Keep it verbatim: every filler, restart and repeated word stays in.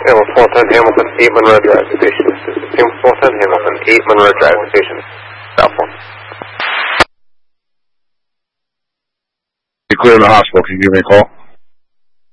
Payload four ten Hamilton, eight Monroe Drive, station. Payload four ten Hamilton, eight Monroe Drive, station. South one. You clear in the hospital, can you give me a call?